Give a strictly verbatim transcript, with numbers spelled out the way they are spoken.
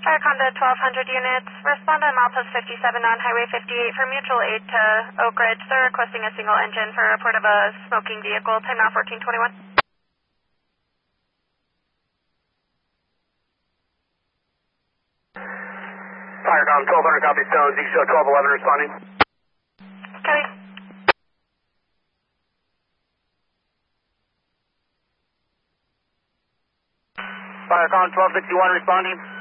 Firecon to twelve hundred units. Respond on Malpost fifty-seven on Highway fifty-eight for mutual aid to Oak Ridge. They're requesting a single engine for a report of a smoking vehicle. Time now fourteen twenty-one. Firecon twelve hundred, copy Stone. Z show twelve eleven responding. Copy. Firecon twelve sixty-one responding.